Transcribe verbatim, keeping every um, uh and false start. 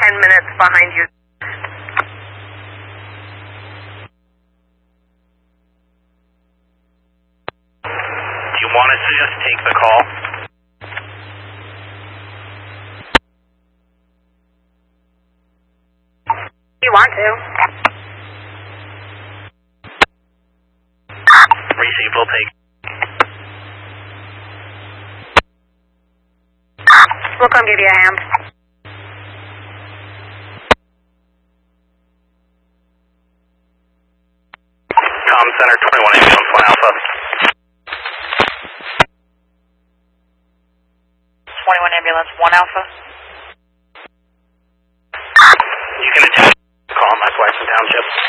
ten minutes behind you. Do you want us to just take the call? You want to? Receive, we'll take. We'll come give you a hand. Com Center, twenty-one ambulance, one Alpha. twenty-one ambulance, one Alpha. You can attend. Call my Flagson Township.